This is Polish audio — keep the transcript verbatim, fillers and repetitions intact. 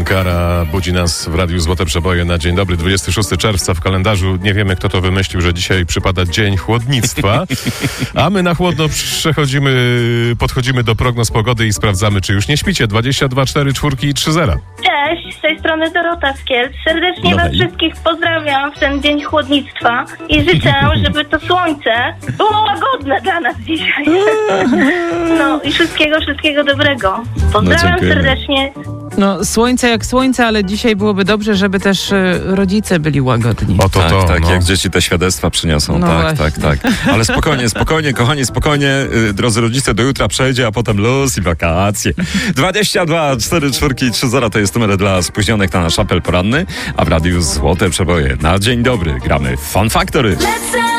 Kara budzi nas w Radiu Złote Przeboje na dzień dobry, dwudziestego szóstego czerwca w kalendarzu. Nie wiemy, kto to wymyślił, że dzisiaj przypada Dzień Chłodnictwa, a my na chłodno przechodzimy, podchodzimy do prognoz pogody i sprawdzamy, czy już nie śpicie. dwadzieścia dwa, cztery, cztery i trzy zera. Cześć, z tej strony Dorota z Kielc. Serdecznie No was hej. wszystkich pozdrawiam w ten Dzień Chłodnictwa i życzę, żeby to słońce było łagodne dla nas dzisiaj. No i wszystkiego, wszystkiego dobrego. Pozdrawiam dziękujemy. serdecznie. No, słońce jak słońce, ale dzisiaj byłoby dobrze, żeby też y, rodzice byli łagodni. O to, Tak, to, tak, no. jak dzieci te świadectwa przyniosą. No tak, właśnie. tak, tak. Ale spokojnie, spokojnie, kochani, spokojnie, y, drodzy rodzice, do jutra przejdzie, a potem luz i wakacje. dwadzieścia dwa, cztery, cztery i trzy zera to jest numer dla spóźnionych na nasz apel poranny, a w Radiu Złote Przeboje na dzień dobry gramy Fun Factory.